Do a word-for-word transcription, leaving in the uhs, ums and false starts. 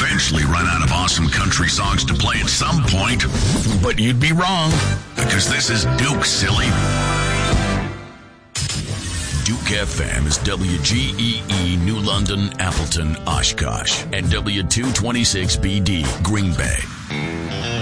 eventually run out of awesome country songs to play at some point. But you'd be wrong, because this is Duke, silly. Duke F M is W G E E, New London, Appleton, Oshkosh, and W two twenty-six B D, Green Bay.